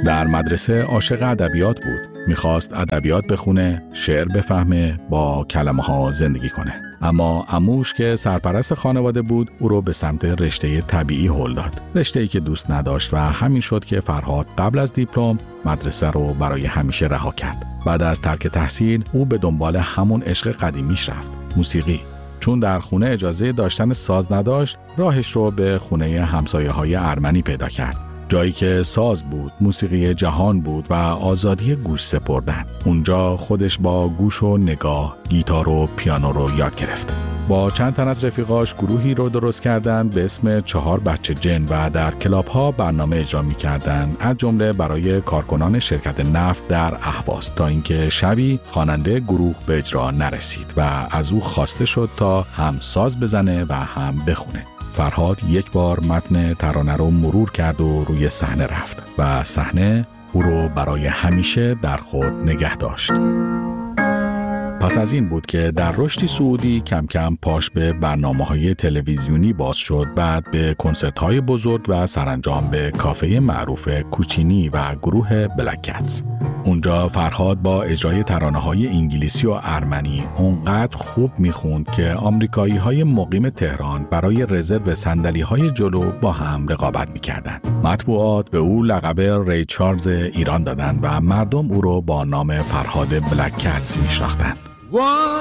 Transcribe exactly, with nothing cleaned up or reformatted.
در مدرسه عاشق ادبیات بود. میخواست ادبیات بخونه، شعر بفهمه، با کلمه ها زندگی کنه. اما عموش که سرپرست خانواده بود او رو به سمت رشته طبیعی هل داد. رشته‌ای که دوست نداشت و همین شد که فرهاد قبل از دیپلم مدرسه رو برای همیشه رها کرد. بعد از ترک تحصیل او به دنبال همون عشق قدیمیش رفت، موسیقی. چون در خونه اجازه داشتن ساز نداشت، راهش رو به خونه همسایه‌های ارمنی پیدا کرد. جایی که ساز بود، موسیقی جهان بود و آزادی گوش سپردن. اونجا خودش با گوش و نگاه، گیتار و پیانو رو یاد گرفت. با چند تن از رفیقاش گروهی رو درست کردن به اسم چهار بچه جن و در کلاب ها برنامه اجرا می‌کردن، از جمله برای کارکنان شرکت نفت در اهواز، تا اینکه شبی خواننده گروه به اجرا نرسید و از او خواسته شد تا هم ساز بزنه و هم بخونه. فرهاد یک بار متن ترانه رو مرور کرد و روی صحنه رفت و صحنه او رو برای همیشه در خود نگه داشت. پس از این بود که در رشدی سعودی کم کم پاش به برنامه‌های تلویزیونی باز شد، بعد به کنسرت‌های بزرگ و سرانجام به کافه معروف کوچینی و گروه بلک کتس. اونجا فرهاد با اجرای ترانه‌های انگلیسی و ارمنی اونقدر خوب میخوند که آمریکایی‌های مقیم تهران برای رزرو صندلی‌های جلو با هم رقابت می‌کردند. مطبوعات به او لقب ری چارلز ایران دادند و مردم او رو با نام فرهاد بلک کتس می‌شناختند.